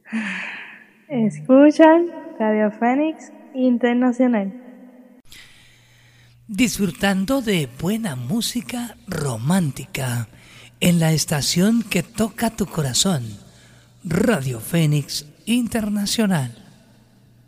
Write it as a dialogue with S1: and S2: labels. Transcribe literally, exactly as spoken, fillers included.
S1: Escuchan Radio Fénix Internacional.
S2: Disfrutando de buena música romántica en la estación que toca tu corazón, Radio Fénix Internacional.